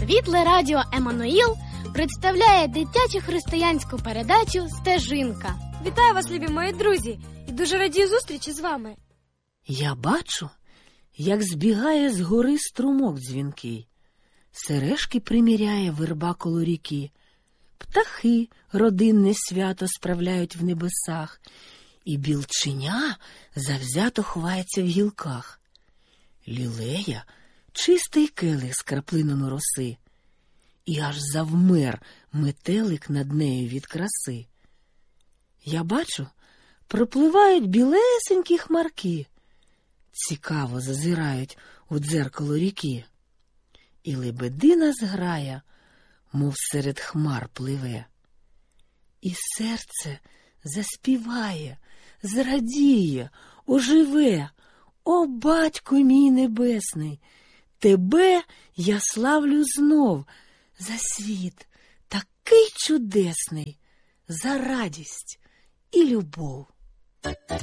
Світле радіо Еммануїл представляє дитячу християнську передачу «Стежинка». Вітаю вас, любі мої друзі, і дуже радію зустрічі з вами. Я бачу, як збігає з гори струмок дзвінкий. Сережки приміряє верба коло ріки. Птахи родинне свято справляють в небесах. І білченя завзято ховається в гілках. Лілея — чистий келих з краплинами роси. І аж завмер метелик над нею від краси. Я бачу, пропливають білесенькі хмарки. Цікаво зазирають у дзеркало ріки. І лебедина зграя, мов серед хмар пливе. І серце заспіває, зрадіє, оживе. О, Батько мій небесний, тебе я славлю знов за світ такий чудесний, за радість і любов.